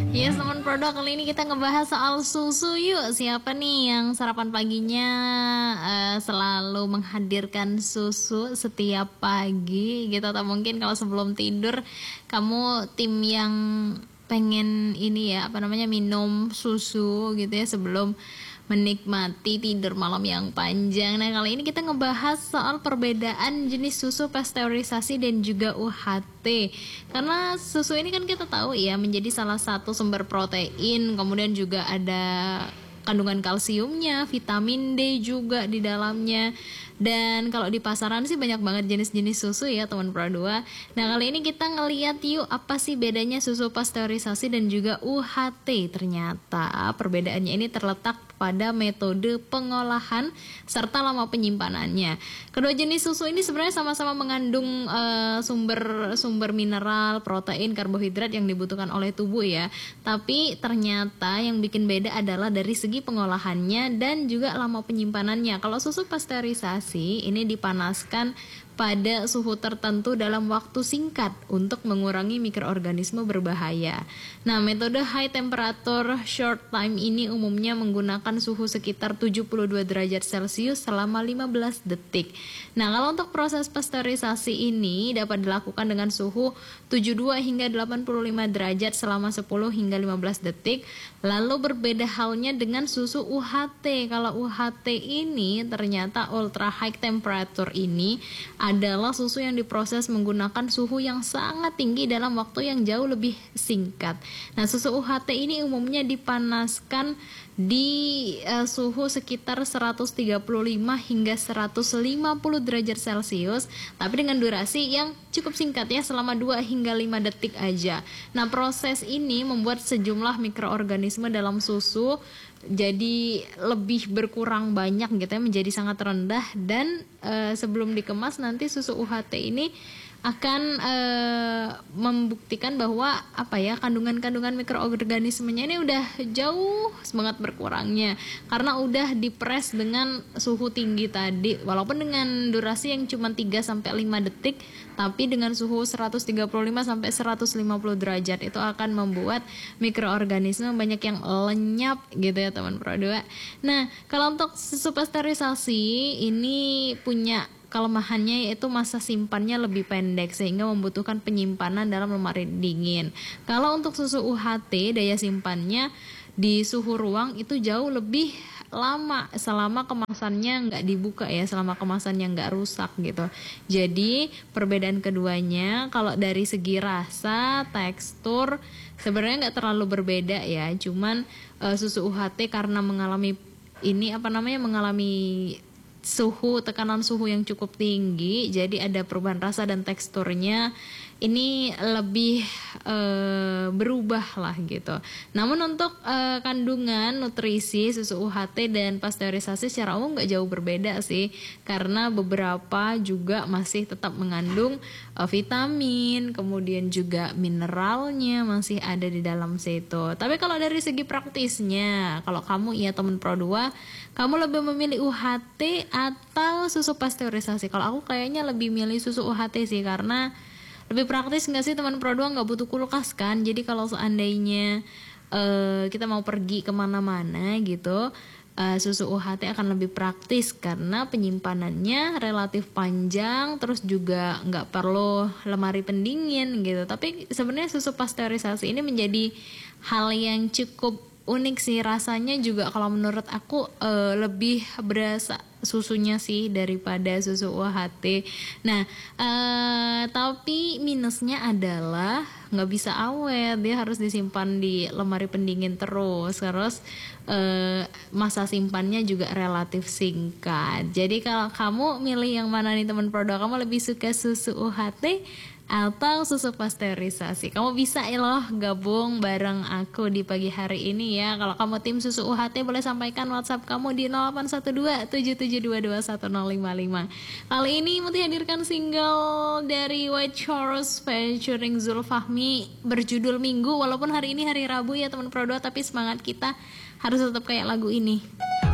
Yes, teman produk, kali ini kita ngebahas soal susu yuk. Siapa nih yang sarapan paginya selalu menghadirkan susu setiap pagi gitu? Atau mungkin kalau sebelum tidur kamu tim yang pengen ini ya, apa namanya, minum susu gitu ya sebelum menikmati tidur malam yang panjang. Nah, kali ini kita ngebahas soal perbedaan jenis susu pasteurisasi dan juga UHT. Karena susu ini kan kita tahu ya menjadi salah satu sumber protein, kemudian juga ada kandungan kalsiumnya, vitamin D juga di dalamnya. Dan kalau di pasaran sih banyak banget jenis-jenis susu ya teman Pro 2. Nah, kali ini kita ngeliat yuk apa sih bedanya susu pasteurisasi dan juga UHT. Ternyata perbedaannya ini terletak pada metode pengolahan serta lama penyimpanannya. Kedua jenis susu ini sebenarnya sama-sama mengandung sumber mineral, protein, karbohidrat yang dibutuhkan oleh tubuh ya. Tapi ternyata yang bikin beda adalah dari segi pengolahannya dan juga lama penyimpanannya. Kalau susu pasteurisasi ini dipanaskan pada suhu tertentu dalam waktu singkat untuk mengurangi mikroorganisme berbahaya. Nah, metode high temperature short time ini umumnya menggunakan suhu sekitar 72 derajat Celcius selama 15 detik. Nah, kalau untuk proses pasteurisasi ini dapat dilakukan dengan suhu 72 hingga 85 derajat selama 10 hingga 15 detik. Lalu berbeda halnya dengan susu UHT. Kalau UHT ini ternyata ultra high temperature ini adalah susu yang diproses menggunakan suhu yang sangat tinggi dalam waktu yang jauh lebih singkat. Nah, susu UHT ini umumnya dipanaskan di suhu sekitar 135 hingga 150 derajat Celcius, tapi dengan durasi yang cukup singkat ya, selama 2 hingga 5 detik aja. Nah, proses ini membuat sejumlah mikroorganisme dalam susu jadi lebih berkurang banyak gitu ya, menjadi sangat rendah. Dan sebelum dikemas nanti susu UHT ini akan membuktikan bahwa kandungan-kandungan mikroorganismenya ini udah jauh banget berkurangnya karena udah dipres dengan suhu tinggi tadi, walaupun dengan durasi yang cuma 3 sampai 5 detik, tapi dengan suhu 135 sampai 150 derajat itu akan membuat mikroorganisme banyak yang lenyap gitu ya teman Pro 2. Nah, kalau untuk susu pasteurisasi ini punya kelemahannya yaitu masa simpannya lebih pendek sehingga membutuhkan penyimpanan dalam lemari dingin. Kalau untuk susu UHT, daya simpannya di suhu ruang itu jauh lebih lama selama kemasannya nggak dibuka ya, selama kemasannya nggak rusak gitu. Jadi perbedaan keduanya kalau dari segi rasa, tekstur sebenarnya nggak terlalu berbeda ya. Cuman susu UHT karena mengalami tekanan suhu yang cukup tinggi, jadi ada perubahan rasa dan teksturnya ini lebih berubah lah gitu. Namun untuk kandungan nutrisi susu UHT dan pasteurisasi secara umum nggak jauh berbeda sih, karena beberapa juga masih tetap mengandung vitamin, kemudian juga mineralnya masih ada di dalam situ. Tapi kalau dari segi praktisnya, kalau kamu ya teman Pro 2, kamu lebih memilih UHT atau susu pasteurisasi? Kalau aku kayaknya lebih milih susu UHT sih, karena lebih praktis nggak sih teman Pro 2, nggak butuh kulkas kan. Jadi kalau seandainya kita mau pergi kemana-mana gitu, susu UHT akan lebih praktis karena penyimpanannya relatif panjang, terus juga nggak perlu lemari pendingin gitu. Tapi sebenarnya susu pasteurisasi ini menjadi hal yang cukup unik sih, rasanya juga kalau menurut aku lebih berasa susunya sih daripada susu UHT. Nah, tapi minusnya adalah nggak bisa awet, dia harus disimpan di lemari pendingin terus masa simpannya juga relatif singkat. Jadi kalau kamu milih yang mana nih teman produk, kamu lebih suka susu UHT atau susu pasteurisasi? Kamu bisa loh gabung bareng aku di pagi hari ini ya. Kalau kamu tim susu UHT boleh sampaikan WhatsApp kamu di 0812-7722-1055. Kali ini Muti hadirkan single dari White Chorus featuring Zulfahmi berjudul Minggu. Walaupun hari ini hari Rabu ya teman Pro 2, tapi semangat kita harus tetap kayak lagu ini.